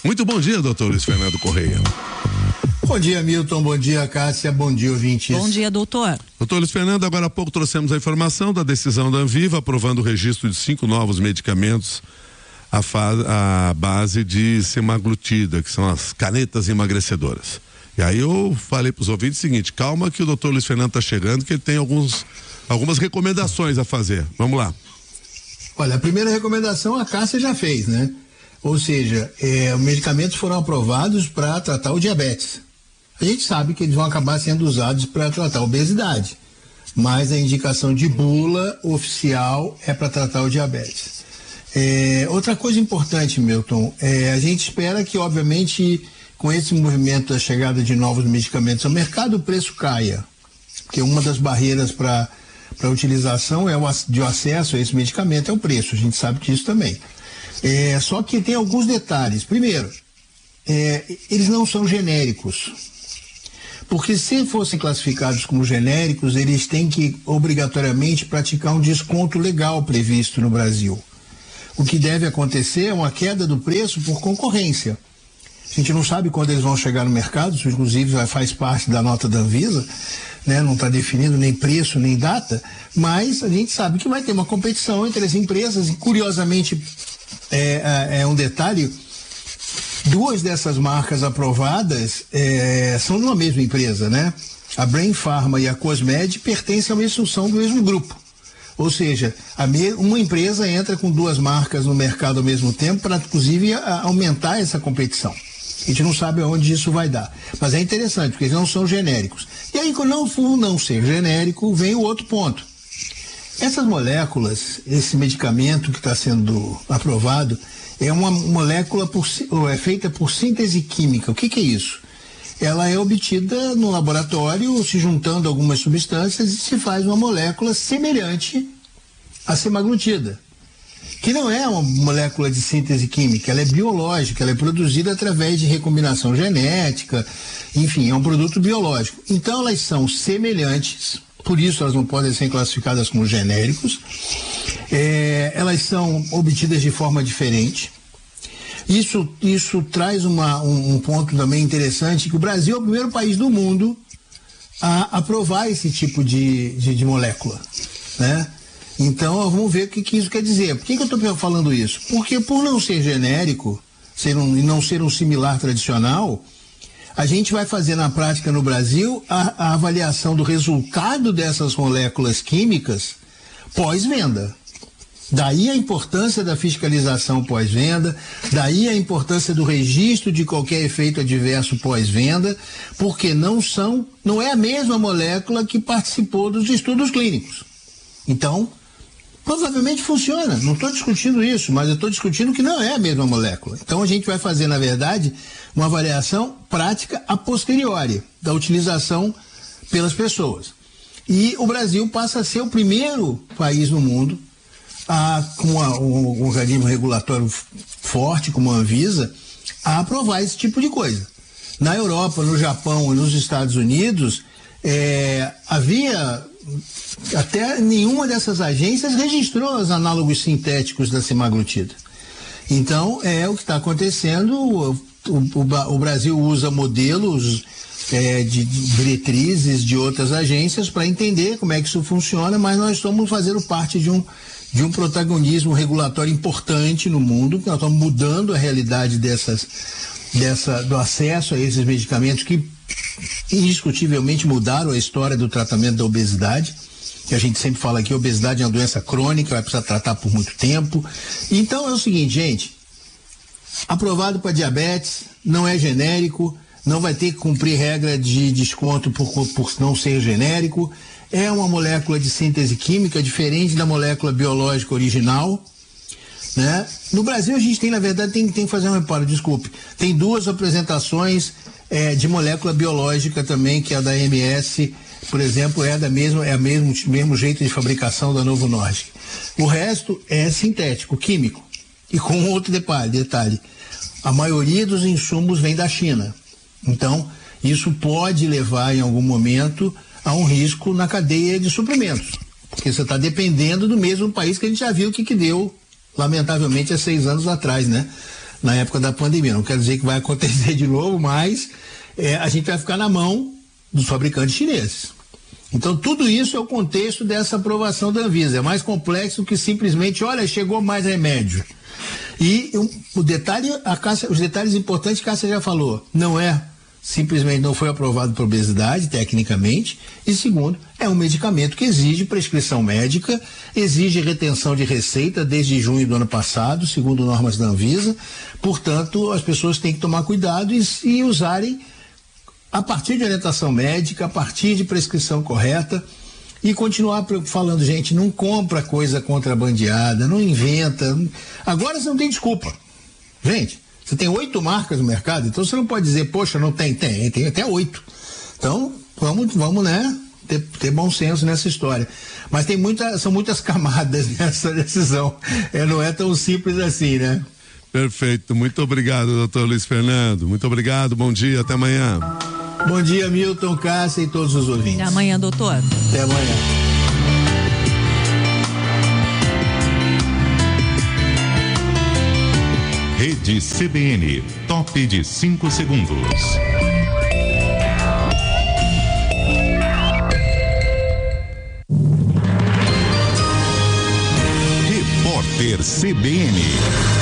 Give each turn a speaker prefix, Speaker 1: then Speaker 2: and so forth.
Speaker 1: Muito bom dia, doutor Luiz Fernando Correia.
Speaker 2: Bom dia, Milton, bom dia, Cássia, bom dia, ouvintes.
Speaker 3: Bom dia, doutor.
Speaker 1: Doutor Luiz Fernando, agora há pouco trouxemos a informação da decisão da Anvisa aprovando o registro de 5 novos medicamentos à base de semaglutida, que são as canetas emagrecedoras. E aí eu falei para os ouvintes o seguinte: calma que o doutor Luiz Fernando está chegando, que ele tem algumas recomendações a fazer. Vamos lá.
Speaker 2: Olha, a primeira recomendação a Cássia já fez, né? Ou seja, os medicamentos foram aprovados para tratar o diabetes. A gente sabe que eles vão acabar sendo usados para tratar a obesidade, mas a indicação de bula oficial é para tratar o diabetes. Outra coisa importante, Milton, a gente espera que, obviamente, com esse movimento da chegada de novos medicamentos ao mercado, o preço caia, porque uma das barreiras para a utilização de acesso a esse medicamento é o preço, a gente sabe disso também. Só que tem alguns detalhes. Primeiro, eles não são genéricos. Porque se fossem classificados como genéricos, eles têm que obrigatoriamente praticar um desconto legal previsto no Brasil. O que deve acontecer é uma queda do preço por concorrência. A gente não sabe quando eles vão chegar no mercado, isso inclusive faz parte da nota da Anvisa, né? Não está definido nem preço, nem data, mas a gente sabe que vai ter uma competição entre as empresas e, curiosamente, um detalhe: 2 dessas marcas aprovadas são de uma mesma empresa, né? A Brain Pharma e a Cosmed pertencem a uma instituição do mesmo grupo. Ou seja, uma empresa entra com 2 marcas no mercado ao mesmo tempo para, inclusive, aumentar essa competição. A gente não sabe aonde isso vai dar. Mas é interessante, porque eles não são genéricos. E aí, quando não ser genérico, vem o outro ponto. Essas moléculas, esse medicamento que está sendo aprovado, é uma molécula feita por síntese química. O que é isso? Ela é obtida no laboratório, se juntando algumas substâncias, e se faz uma molécula semelhante à semaglutida, que não é uma molécula de síntese química, ela é biológica, ela é produzida através de recombinação genética, enfim, é um produto biológico. Então elas são semelhantes, por isso elas não podem ser classificadas como genéricos, elas são obtidas de forma diferente. Isso traz um ponto também interessante, que o Brasil é o primeiro país do mundo a aprovar esse tipo de molécula, né? Então, vamos ver o que isso quer dizer. Por que eu estou falando isso? Porque por não ser genérico, e não ser um similar tradicional, a gente vai fazer na prática no Brasil a avaliação do resultado dessas moléculas químicas pós-venda. Daí a importância da fiscalização pós-venda, daí a importância do registro de qualquer efeito adverso pós-venda, porque não é a mesma molécula que participou dos estudos clínicos. Então, provavelmente funciona, não estou discutindo isso, mas eu estou discutindo que não é a mesma molécula. Então a gente vai fazer, na verdade, uma avaliação prática a posteriori da utilização pelas pessoas. E o Brasil passa a ser o primeiro país no mundo com um organismo regulatório forte, como a Anvisa, a aprovar esse tipo de coisa. Na Europa, no Japão e nos Estados Unidos, havia até nenhuma dessas agências registrou os análogos sintéticos da semaglutida. Então, é o que está acontecendo. O Brasil usa modelos de diretrizes de outras agências para entender como é que isso funciona, mas nós estamos fazendo parte de um protagonismo regulatório importante no mundo, que nós estamos mudando a realidade do acesso a esses medicamentos que indiscutivelmente mudaram a história do tratamento da obesidade, que a gente sempre fala aqui, a obesidade é uma doença crônica, vai precisar tratar por muito tempo. Então é o seguinte, gente, aprovado para diabetes, não é genérico, não vai ter que cumprir regra de desconto por não ser genérico, é uma molécula de síntese química diferente da molécula biológica original, né? No Brasil a gente tem, na verdade, tem que fazer um reparo, desculpe, tem 2 apresentações de molécula biológica também, que é a da MS, por exemplo, mesmo jeito de fabricação da Novo Nordisk. O resto é sintético, químico. E com outro detalhe, a maioria dos insumos vem da China. Então, isso pode levar em algum momento a um risco na cadeia de suprimentos, porque você está dependendo do mesmo país que a gente já viu o que deu, lamentavelmente, há 6 anos atrás, né? na época da pandemia. Não quero dizer que vai acontecer de novo, mas a gente vai ficar na mão dos fabricantes chineses. Então, tudo isso é o contexto dessa aprovação da Anvisa. É mais complexo que simplesmente, olha, chegou mais remédio. E os detalhes importantes que a Cássia já falou, simplesmente não foi aprovado por obesidade, tecnicamente, e segundo, é um medicamento que exige prescrição médica, exige retenção de receita desde junho do ano passado, segundo normas da Anvisa, portanto, as pessoas têm que tomar cuidado e usarem a partir de orientação médica, a partir de prescrição correta, e continuar falando, gente, não compra coisa contrabandeada, não inventa. Agora você não tem desculpa. Gente, você tem 8 marcas no mercado, então você não pode dizer, poxa, não tem. Tem até 8. Então, vamos né, ter bom senso nessa história. Mas são muitas camadas nessa decisão. Não é tão simples assim, né?
Speaker 1: Perfeito. Muito obrigado, doutor Luiz Fernando. Muito obrigado, bom dia, até amanhã.
Speaker 2: Bom dia, Milton, Cássia e todos os ouvintes.
Speaker 3: Até amanhã, doutor.
Speaker 2: Até amanhã.
Speaker 4: Rede CBN, top de 5 segundos. Repórter CBN.